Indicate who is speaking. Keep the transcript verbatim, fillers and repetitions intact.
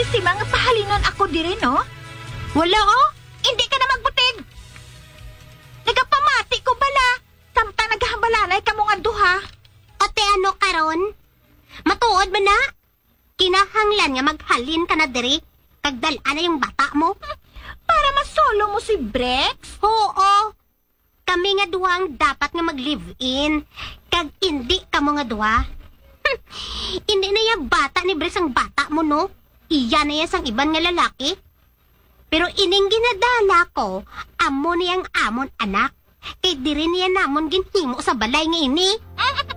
Speaker 1: si mga pahalinon ako diri, no? Wala, oh. Hindi ka na magbutig. Nagapamati ko bala. Samtang naghahambalanay ka mong duha.
Speaker 2: O te ano karon? Matuod man na? Kinahanglan nga maghalin ka na diri. Kagdala na yung bata mo.
Speaker 1: Para masolo mo si Brex?
Speaker 2: Oo. Kami nga duwang dapat nga mag-live-in. Kag hindi ka mo nga duwa. Hm, hindi na yung bata ni Brex ang bata mo, no? Iya na yan sang iban nga lalaki. Pero ining ginadala ko, amo niyang amon anak. Kay diri niya namon ginhimo sa balay nga ini.